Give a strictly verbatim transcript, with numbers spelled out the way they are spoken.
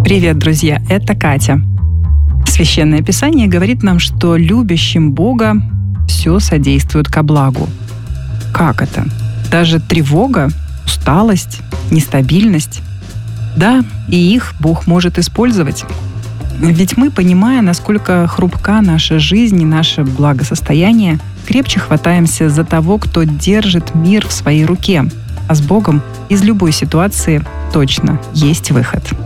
Привет, друзья, это Катя. Священное Писание говорит нам, что любящим Бога все содействует ко благу. Как это? Даже тревога, усталость, нестабильность? Да, и их Бог может использовать. Ведь мы, понимая, насколько хрупка наша жизнь и наше благосостояние, крепче хватаемся за того, кто держит мир в своей руке. А с Богом из любой ситуации точно есть выход.